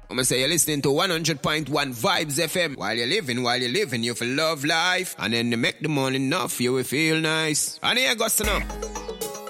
I'ma say you're listening to 100.1 Vibes FM. While you're living, you feel love life. And then you make the money enough, you will feel nice. And here goes to now.